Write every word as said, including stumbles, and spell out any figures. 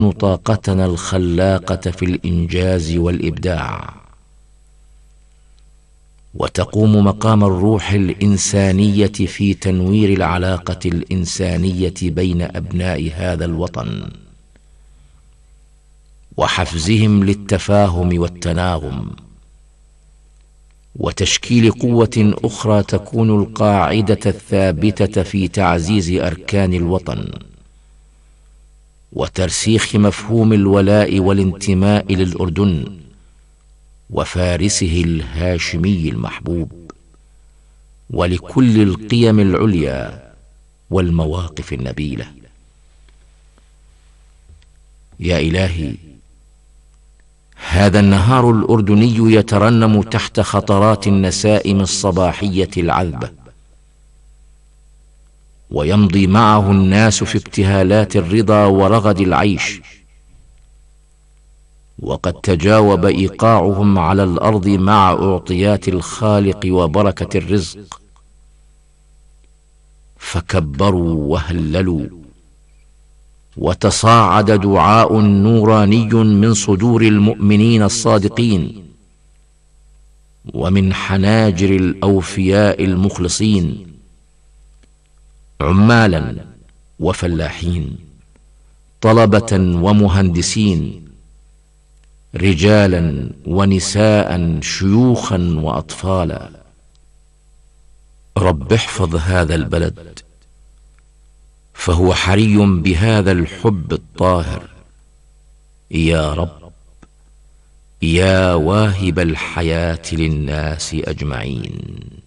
طاقتنا الخلاقة في الإنجاز والإبداع، وتقوم مقام الروح الإنسانية في تنوير العلاقة الإنسانية بين أبناء هذا الوطن، وحفزهم للتفاهم والتناغم، وتشكيل قوة أخرى تكون القاعدة الثابتة في تعزيز أركان الوطن، وترسيخ مفهوم الولاء والانتماء للأردن وفارسه الهاشمي المحبوب، ولكل القيم العليا والمواقف النبيلة. يا إلهي، هذا النهار الأردني يترنم تحت خطرات النسائم الصباحية العذبة، ويمضي معه الناس في ابتهالات الرضا ورغد العيش، وقد تجاوب إيقاعهم على الأرض مع أعطيات الخالق وبركة الرزق، فكبروا وهللوا، وتصاعد دعاء نوراني من صدور المؤمنين الصادقين ومن حناجر الأوفياء المخلصين، عمالا وفلاحين، طلبة ومهندسين، رجالا ونساء، شيوخا وأطفالا. رب احفظ هذا البلد، فهو حري بهذا الحب الطاهر، يا رب، يا واهب الحياة للناس أجمعين.